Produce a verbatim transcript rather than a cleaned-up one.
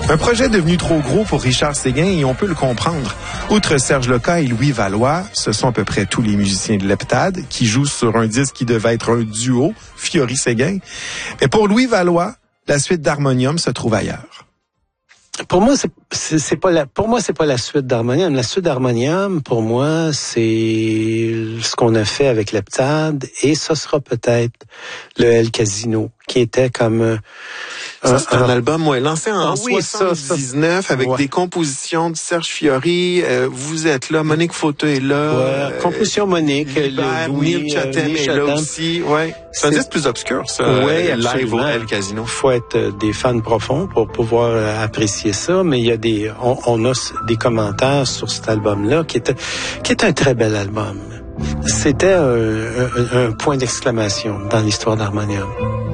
Un projet devenu trop gros pour Richard Séguin et on peut le comprendre. Outre Serge Leca et Louis Valois, ce sont à peu près tous les musiciens de l'Heptade qui jouent sur un disque qui devait être un duo, Fiori-Séguin. Mais pour Louis Valois, la suite d'Harmonium se trouve ailleurs. Pour moi, c'est, c'est, c'est pas la, pour moi, c'est pas la suite d'Harmonium. La suite d'Harmonium, pour moi, c'est ce qu'on a fait avec l'Heptade et ce sera peut-être le El Casino, qui était comme, euh, ça, c'est un, un album, ouais, lancé en ah, oui, soixante-dix-neuf ça, ça. avec ouais. des compositions de Serge Fiori. Euh, vous êtes là, Monique Foto est là. Ouais, euh, composition Monique, Hubert, Louis, Neil Chatham euh, est là Chatham. aussi. Ouais. C'est, c'est un disque plus obscur, ça. Oui, euh, live au absolument. El Casino. Il faut être euh, des fans profonds pour pouvoir euh, apprécier ça, mais il y a des, on, on a des commentaires sur cet album-là qui est, qui est un très bel album. C'était un, un, un point d'exclamation dans l'histoire d'Harmonium.